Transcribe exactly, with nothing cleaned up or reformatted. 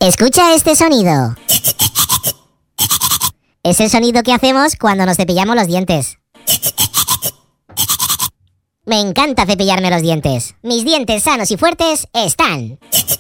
Escucha este sonido. Es el sonido que hacemos cuando nos cepillamos los dientes. Me encanta cepillarme los dientes. Mis dientes sanos y fuertes están.